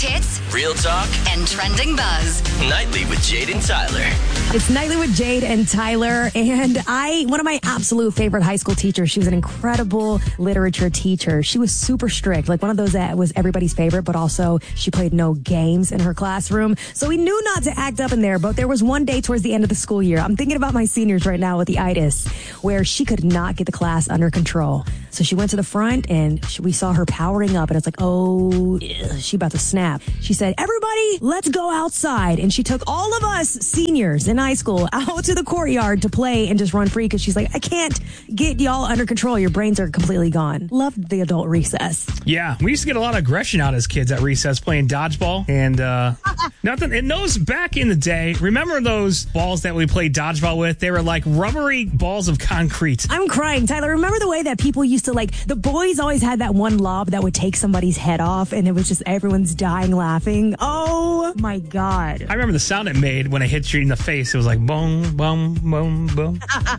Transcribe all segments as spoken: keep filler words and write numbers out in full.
Biggest hits, real talk, and trending buzz. Nightly with Jade and Tyler. It's Nightly with Jade and Tyler, and I, one of my absolute favorite high school teachers, she was an incredible literature teacher. She was super strict, like one of those that was everybody's favorite, but also she played no games in her classroom. So we knew not to act up in there, but there was one day towards the end of the school year, I'm thinking about my seniors right now with the itis, where she could not get the class under control. So she went to the front and she, we saw her powering up, and it's like, oh, ugh, she about to snap. She said, everybody, let's go outside. And she took all of us seniors in high school out to the courtyard to play and just run free, because she's like, I can't get y'all under control. Your brains are completely gone. Loved the adult recess. Yeah, we used to get a lot of aggression out as kids at recess playing dodgeball. And uh, nothing. And those back in the day, remember those balls that we played dodgeball with? They were like rubbery balls of concrete. I'm crying. Tyler, remember the way that people used to, like, the boys always had that one lob that would take somebody's head off, and it was just everyone's dying laughing. Oh my God. I remember the sound it made when it hit you in the face. It was like boom, boom, boom, boom.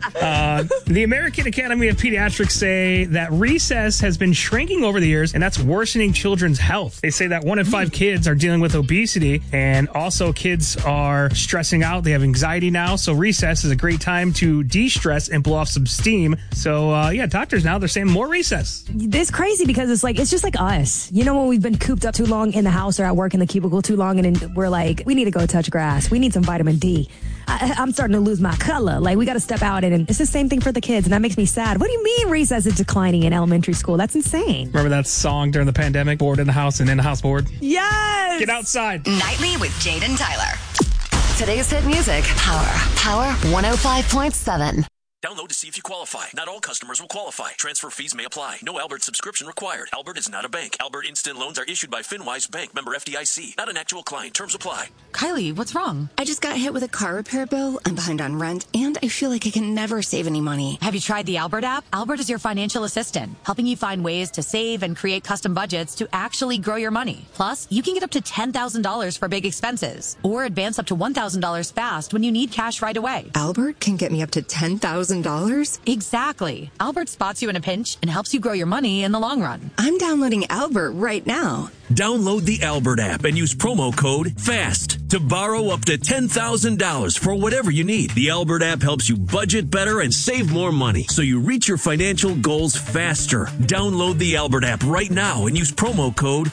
uh, the American Academy of Pediatrics say that recess has been shrinking over the years, and that's worsening children's health. They say that one in five kids are dealing with obesity, and also kids are stressing out. They have anxiety now, so recess is a great time to de-stress and blow off some steam. So, uh, yeah, doctors now, they're saying more recess. It's crazy because it's like, it's just like us. You know, when we've been cooped up too long in the house or at work in the cubicle too long, and then we're like, we need to go touch grass. We need some vitamin D. I, I'm starting to lose my color. Like, we got to step out, and, and it's the same thing for the kids, and that makes me sad. What do you mean recess is declining in elementary school? That's insane. Remember that song during the pandemic, bored in the house and in the house bored? Yes! Get outside. Nightly with Jade and Tyler. Today's hit music, Power. Power one oh five point seven. Download to see if you qualify. Not all customers will qualify. Transfer fees may apply. No Albert subscription required. Albert is not a bank. Albert Instant Loans are issued by FinWise Bank, member F D I C. Not an actual client. Terms apply. Kylie, what's wrong? I just got hit with a car repair bill. I'm behind on rent, and I feel like I can never save any money. Have you tried the Albert app? Albert is your financial assistant, helping you find ways to save and create custom budgets to actually grow your money. Plus, you can get up to ten thousand dollars for big expenses, or advance up to one thousand dollars fast when you need cash right away. Albert can get me up to ten thousand dollars? Exactly. Albert spots you in a pinch and helps you grow your money in the long run. I'm downloading Albert right now. Download the Albert app and use promo code FAST to borrow up to ten thousand dollars for whatever you need. The Albert app helps you budget better and save more money, so you reach your financial goals faster. Download the Albert app right now and use promo code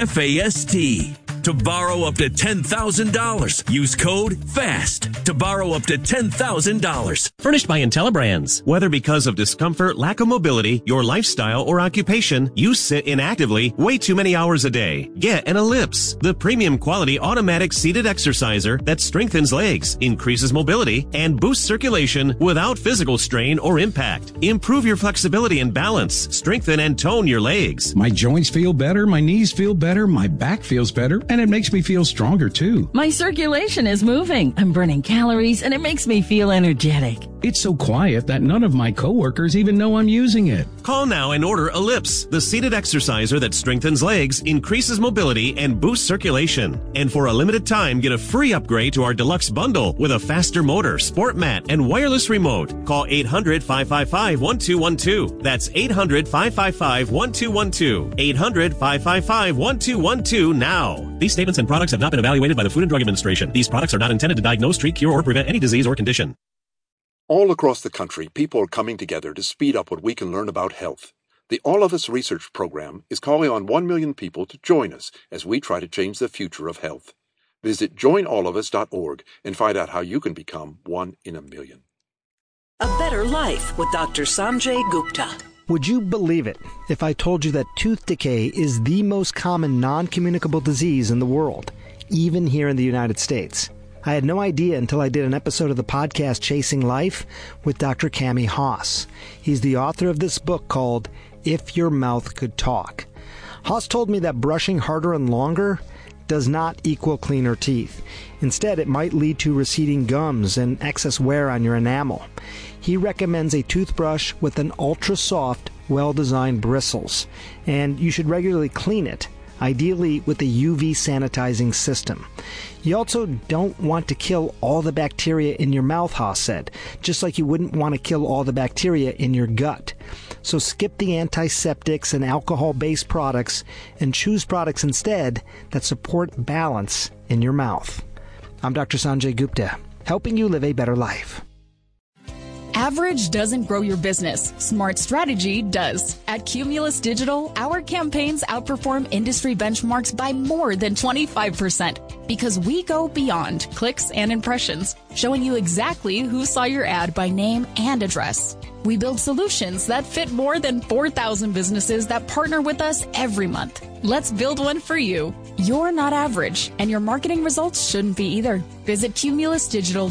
FAST to borrow up to ten thousand dollars. Use code FAST to borrow up to ten thousand dollars. Furnished by IntelliBrands. Whether because of discomfort, lack of mobility, your lifestyle, or occupation, you sit inactively way too many hours a day. Get an Ellipse, the premium quality automatic seated exerciser that strengthens legs, increases mobility, and boosts circulation without physical strain or impact. Improve your flexibility and balance. Strengthen and tone your legs. My joints feel better, my knees feel better, my back feels better, and it makes me feel stronger too. My circulation is moving. I'm burning calories, and it makes me feel energetic. It's so quiet that none of my coworkers even know I'm using it. Call now and order Ellipse, the seated exerciser that strengthens legs, increases mobility, and boosts circulation. And for a limited time, get a free upgrade to our deluxe bundle with a faster motor, sport mat, and wireless remote. Call eight hundred, five five five, one two one two. That's eight hundred, five five five, one two one two. eight hundred, five five five, one two one two now. These statements and products have not been evaluated by the Food and Drug Administration. These products are not intended to diagnose, treat, cure, or prevent any disease or condition. All across the country, people are coming together to speed up what we can learn about health. The All of Us Research Program is calling on one million people to join us as we try to change the future of health. Visit join all of us dot org and find out how you can become one in a million. A Better Life with Doctor Sanjay Gupta. Would you believe it if I told you that tooth decay is the most common non-communicable disease in the world, even here in the United States? I had no idea until I did an episode of the podcast Chasing Life with Doctor Cami Haas. He's the author of this book called If Your Mouth Could Talk. Haas told me that brushing harder and longer does not equal cleaner teeth. Instead, it might lead to receding gums and excess wear on your enamel. He recommends a toothbrush with an ultra-soft, well-designed bristles, and you should regularly clean it, ideally with a U V sanitizing system. You also don't want to kill all the bacteria in your mouth, Haas said, just like you wouldn't want to kill all the bacteria in your gut. So skip the antiseptics and alcohol-based products and choose products instead that support balance in your mouth. I'm Doctor Sanjay Gupta, helping you live a better life. Average doesn't grow your business. Smart strategy does. At Cumulus Digital, our campaigns outperform industry benchmarks by more than twenty-five percent because we go beyond clicks and impressions, showing you exactly who saw your ad by name and address. We build solutions that fit more than four thousand businesses that partner with us every month. Let's build one for you. You're not average, and your marketing results shouldn't be either. Visit Cumulus Digital